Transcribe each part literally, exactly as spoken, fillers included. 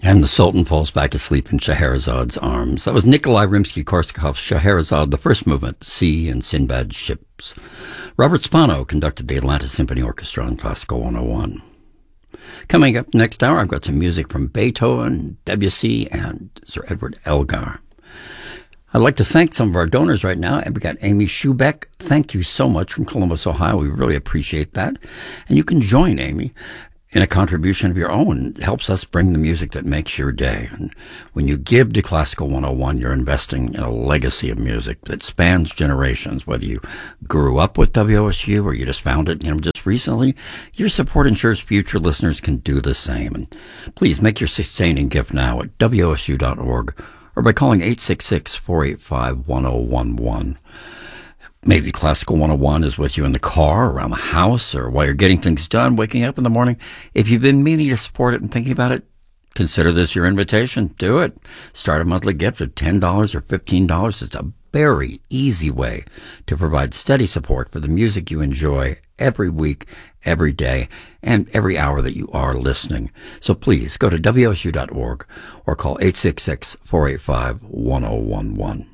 And the Sultan falls back asleep in Scheherazad's arms. That was Nikolai Rimsky-Korsakov's Scheherazade, the first movement, Sea and Sinbad's Ships. Robert Spano conducted the Atlanta Symphony Orchestra on Classical one oh one. Coming up next hour, I've got some music from Beethoven, Debussy, and Sir Edward Elgar. I'd like to thank some of our donors right now, and we got Amy Schubeck. Thank you so much from Columbus, Ohio. We really appreciate that. And you can join Amy in a contribution of your own. It helps us bring the music that makes your day. And when you give to Classical one oh one, you're investing in a legacy of music that spans generations. Whether you grew up with W O S U or you just found it, you know, just recently, your support ensures future listeners can do the same. And please make your sustaining gift now at W O S U dot org or by calling eight six six, four eight five, one oh one one. Maybe Classical one oh one is with you in the car, around the house, or while you're getting things done, waking up in the morning. If you've been meaning to support it and thinking about it, consider this your invitation. Do it. Start a monthly gift of ten dollars or fifteen dollars. It's a very easy way to provide steady support for the music you enjoy every week, every day, and every hour that you are listening. So please go to W O S U dot org or call eight six six, four eight five, one oh one one.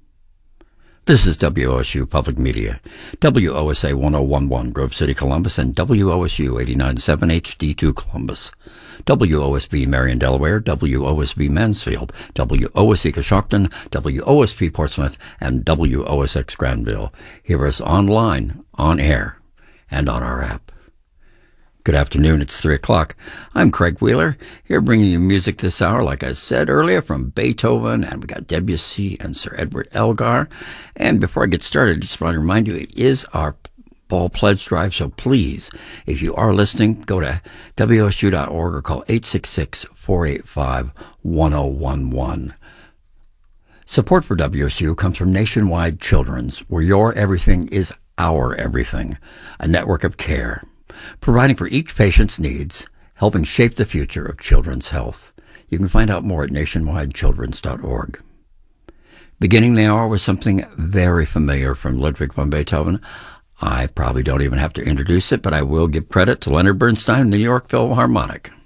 This is W O S U Public Media, W O S A one oh one point one Grove City, Columbus, and W O S U eighty-nine point seven H D two Columbus, W O S V Marion, Delaware, W O S V Mansfield, W O S E Coshocton, W O S V Portsmouth, and W O S X Granville. Hear us online, on air, and on our app. Good afternoon, it's three o'clock. I'm Craig Wheeler, here bringing you music this hour, like I said earlier, from Beethoven, and we got Debussy and Sir Edward Elgar. And before I get started, I just want to remind you, it is our fall pledge drive, so please, if you are listening, go to W O S U dot org or call eight six six, four eight five, one oh one one. Support for W O S U comes from Nationwide Children's, where your everything is our everything, a network of care, providing for each patient's needs, helping shape the future of children's health. You can find out more at nationwide children's dot org. Beginning the hour with something very familiar from Ludwig van Beethoven. I probably don't even have to introduce it, but I will give credit to Leonard Bernstein and the New York Philharmonic.